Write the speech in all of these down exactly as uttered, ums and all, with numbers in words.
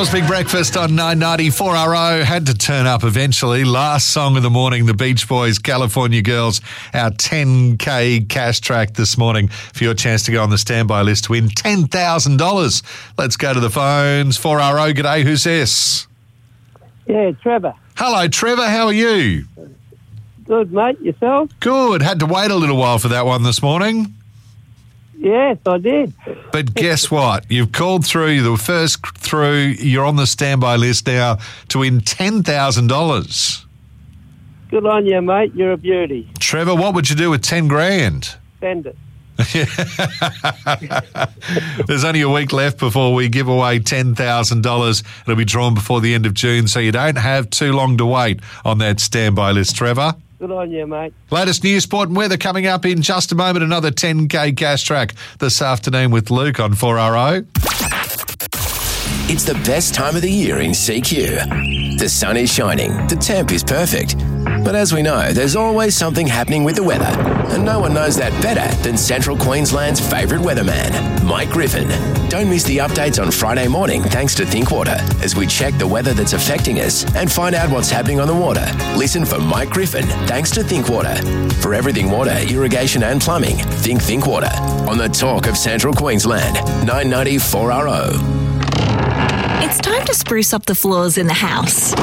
Eagles Big Breakfast on nine ninety. four R O had to turn up eventually. Last song of the morning, the Beach Boys, California Girls, our ten K cash track this morning for your chance to go on the standby list to win ten thousand dollars. Let's go to the phones. four R O, g'day, who's this? Yeah, Trevor. Hello, Trevor, how are you? Good, mate. Yourself? Good. Had to wait a little while for that one this morning. Yes, I did. But guess what? You've called through. You were first through. You're on the standby list now to win ten thousand dollars. Good on you, mate. You're a beauty. Trevor, what would you do with ten grand? Spend it. There's only a week left before we give away ten thousand dollars. It'll be drawn before the end of June, so you don't have too long to wait on that standby list, Trevor. Good on you, mate. Latest news, sport and weather coming up in just a moment. Another ten K cash track this afternoon with Luke on four R O. It's the best time of the year in C Q. The sun is shining, the temp is perfect. But as we know, there's always something happening with the weather. And no one knows that better than Central Queensland's favourite weatherman, Mike Griffin. Don't miss the updates on Friday morning thanks to Thinkwater as we check the weather that's affecting us and find out what's happening on the water. Listen for Mike Griffin thanks to Thinkwater. For everything water, irrigation and plumbing, think Thinkwater. On the talk of Central Queensland, nine ninety four R O. It's time to spruce up the floors in the house.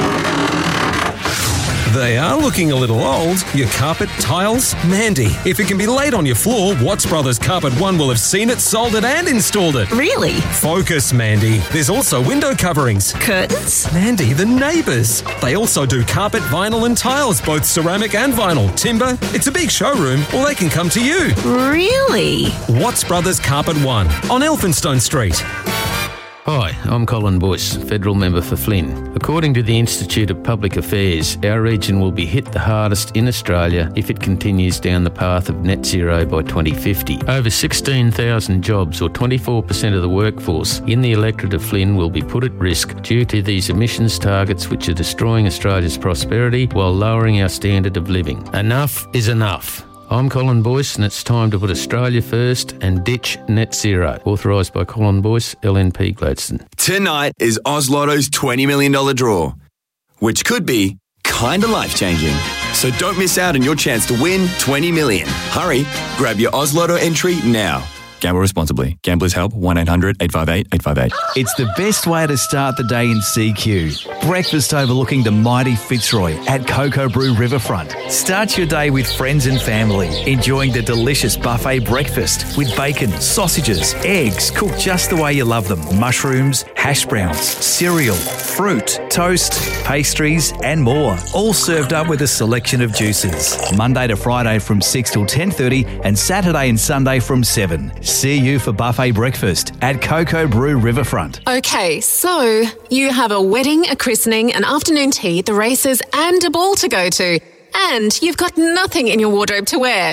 They are looking a little old. Your carpet, tiles, Mandy. If it can be laid on your floor, Watts Brothers Carpet One will have seen it, sold it and installed it. Really? Focus, Mandy. There's also window coverings. Curtains? Mandy, the neighbours. They also do carpet, vinyl and tiles, both ceramic and vinyl. Timber. It's a big showroom, or they can come to you. Really? Watts Brothers Carpet One on Elphinstone Street. Hi, I'm Colin Boyce, Federal Member for Flynn. According to the Institute of Public Affairs, our region will be hit the hardest in Australia if it continues down the path of net zero by twenty fifty. Over sixteen thousand jobs, or twenty-four percent of the workforce in the electorate of Flynn, will be put at risk due to these emissions targets which are destroying Australia's prosperity while lowering our standard of living. Enough is enough. I'm Colin Boyce, and it's time to put Australia first and ditch net zero. Authorised by Colin Boyce, L N P Gladstone. Tonight is Oz Lotto's twenty million dollars draw, which could be kinda life-changing. So don't miss out on your chance to win twenty million dollars. Hurry, grab your Oz Lotto entry now. Gamble responsibly. Gamblers help one eight hundred eight five eight eight five eight. It's the best way to start the day in C Q. Breakfast overlooking the mighty Fitzroy at Cocoa Brew Riverfront. Start your day with friends and family, enjoying the delicious buffet breakfast with bacon, sausages, eggs, cooked just the way you love them, mushrooms, hash browns, cereal, fruit, toast, pastries and more. All served up with a selection of juices. Monday to Friday from six till ten thirty and Saturday and Sunday from seven. See you for buffet breakfast at Cocoa Brew Riverfront. Okay, so you have a wedding, a christening, an afternoon tea, the races and a ball to go to. And you've got nothing in your wardrobe to wear.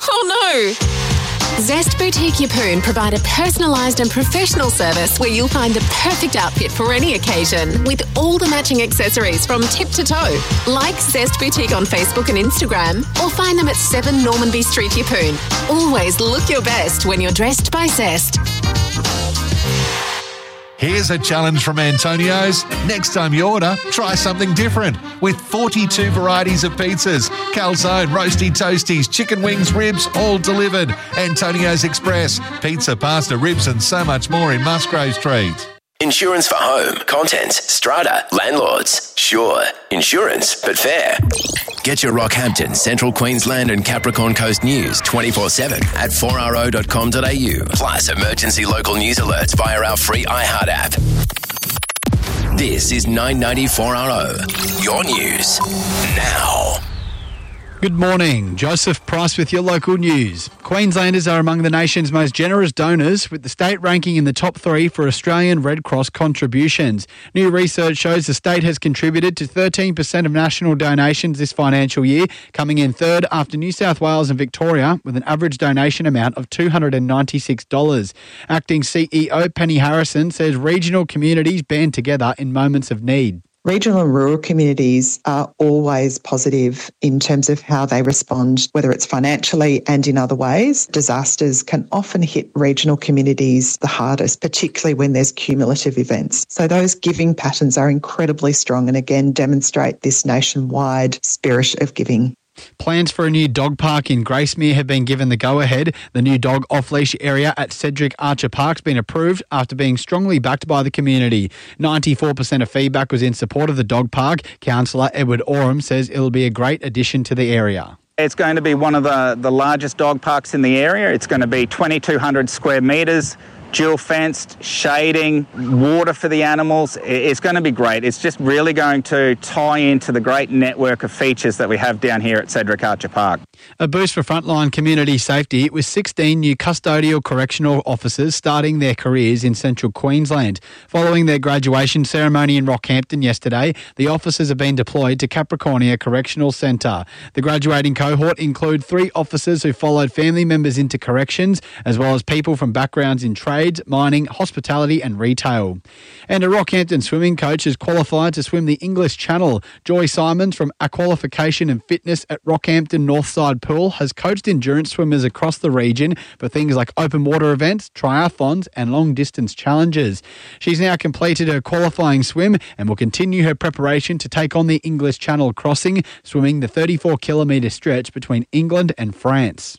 Oh no! Zest Boutique Yeppoon provide a personalised and professional service where you'll find the perfect outfit for any occasion with all the matching accessories from tip to toe. Like Zest Boutique on Facebook and Instagram or find them at seven Normanby Street, Yeppoon. Always look your best when you're dressed by Zest. Here's a challenge from Antonio's. Next time you order, try something different. With forty-two varieties of pizzas, calzone, roasty toasties, chicken wings, ribs, all delivered. Antonio's Express, pizza, pasta, ribs and so much more in Musgrave Street. Insurance for home, contents, strata, landlords. Sure, insurance, but fair. Get your Rockhampton, Central Queensland and Capricorn Coast news twenty-four seven at four r o dot com dot a u. Plus emergency local news alerts via our free iHeart app. This is nine ninety four R O, your news now. Good morning. Joseph Price with your local news. Queenslanders are among the nation's most generous donors, with the state ranking in the top three for Australian Red Cross contributions. New research shows the state has contributed to thirteen percent of national donations this financial year, coming in third after New South Wales and Victoria, with an average donation amount of two hundred ninety-six dollars. Acting C E O Penny Harrison says regional communities band together in moments of need. Regional and rural communities are always positive in terms of how they respond, whether it's financially and in other ways. Disasters can often hit regional communities the hardest, particularly when there's cumulative events. So those giving patterns are incredibly strong and again demonstrate this nationwide spirit of giving. Plans for a new dog park in Gracemere have been given the go-ahead. The new dog off-leash area at Cedric Archer Park has been approved after being strongly backed by the community. ninety-four percent of feedback was in support of the dog park. Councillor Edward Oram says it'll be a great addition to the area. It's going to be one of the, the largest dog parks in the area. It's going to be twenty-two hundred square metres, dual fenced, shading, water for the animals. It's going to be great. It's just really going to tie into the great network of features that we have down here at Cedric Archer Park. A boost for frontline community safety with sixteen new custodial correctional officers starting their careers in central Queensland. Following their graduation ceremony in Rockhampton yesterday, the officers have been deployed to Capricornia Correctional Centre. The graduating cohort include three officers who followed family members into corrections, as well as people from backgrounds in trade, mining, hospitality and retail. And a Rockhampton swimming coach has qualified to swim the English Channel. Joy Simons from Aqualification and Fitness at Rockhampton Northside Pool has coached endurance swimmers across the region for things like open water events, triathlons and long distance challenges. She's now completed her qualifying swim and will continue her preparation to take on the English Channel crossing, swimming the thirty-four kilometre stretch between England and France.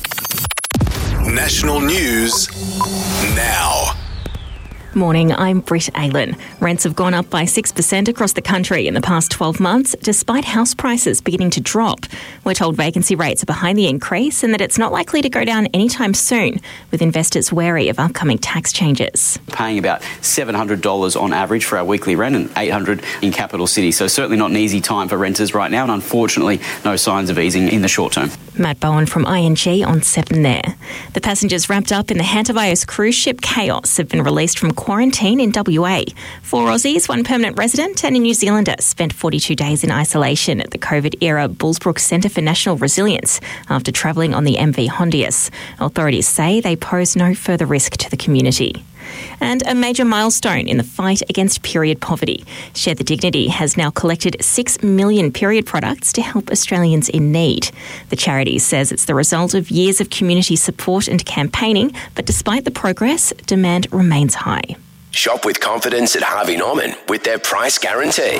National news now. Morning, I'm Britt Aylen. Rents have gone up by six percent across the country in the past twelve months, despite house prices beginning to drop. We're told vacancy rates are behind the increase and that it's not likely to go down anytime soon, with investors wary of upcoming tax changes. Paying about seven hundred dollars on average for our weekly rent and eight hundred dollars in capital city. So certainly not an easy time for renters right now, and unfortunately no signs of easing in the short term. Matt Bowen from I N G on seven there. The passengers wrapped up in the Hantavios cruise ship Chaos have been released from quarantine in W A. Four Aussies, one permanent resident and a New Zealander spent forty-two days in isolation at the COVID-era Bullsbrook Centre for National Resilience after travelling on the M V Hondius. Authorities say they pose no further risk to the community. And a major milestone in the fight against period poverty. Share the Dignity has now collected six million period products to help Australians in need. The charity says it's the result of years of community support and campaigning, but despite the progress, demand remains high. Shop with confidence at Harvey Norman with their price guarantee.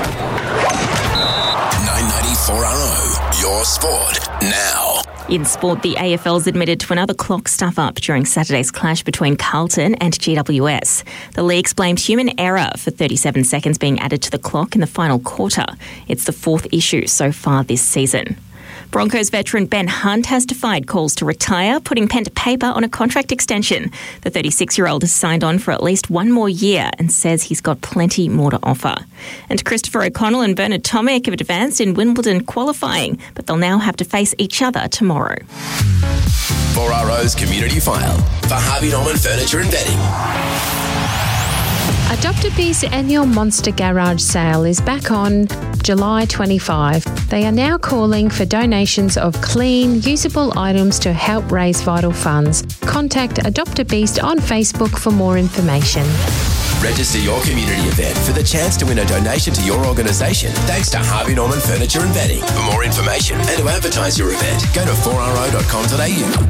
nine ninety-four R O, your sport now. In sport, the A F L's admitted to another clock stuff-up during Saturday's clash between Carlton and G W S. The leagues blamed human error for thirty-seven seconds being added to the clock in the final quarter. It's the fourth issue so far this season. Broncos veteran Ben Hunt has defied calls to retire, putting pen to paper on a contract extension. The thirty-six-year-old has signed on for at least one more year and says he's got plenty more to offer. And Christopher O'Connell and Bernard Tomic have advanced in Wimbledon qualifying, but they'll now have to face each other tomorrow. four R O's Community File for Harvey Norman Furniture and Bedding. Adoptabee's annual Monster Garage sale is back on July twenty-fifth. They are now calling for donations of clean, usable items to help raise vital funds. Contact Adopt-A-Beast on Facebook for more information. Register your community event for the chance to win a donation to your organisation thanks to Harvey Norman Furniture and Bedding. For more information and to advertise your event, go to four R O dot com dot A U.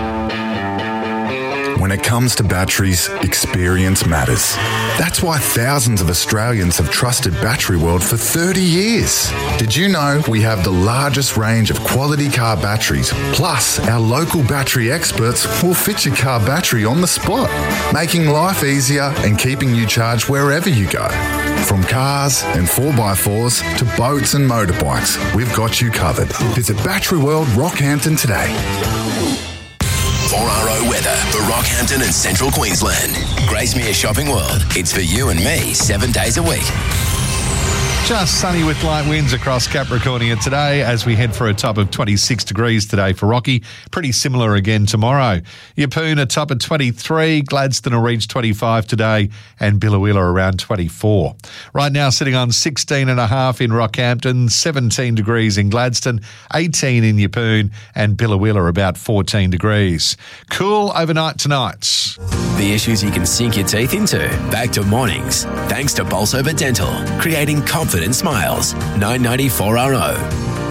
When it comes to batteries, experience matters. That's why thousands of Australians have trusted Battery World for thirty years. Did you know we have the largest range of quality car batteries? Plus, our local battery experts will fit your car battery on the spot, making life easier and keeping you charged wherever you go. From cars and four by fours to boats and motorbikes, we've got you covered. Visit Battery World Rockhampton today. four R O weather for Rockhampton and Central Queensland. Gracemere Shopping World. It's for you and me seven days a week. Just sunny with light winds across Capricornia today as we head for a top of twenty-six degrees today for Rocky. Pretty similar again tomorrow. Yeppoon a top of twenty-three, Gladstone will reach twenty-five today and Billawheeler around twenty-four. Right now sitting on sixteen and a half in Rockhampton, seventeen degrees in Gladstone, eighteen in Yeppoon and Billawheeler about fourteen degrees. Cool overnight tonight. The issues you can sink your teeth into. Back to mornings. Thanks to Bolsover Dental, creating confident smiles. nine ninety-four R O.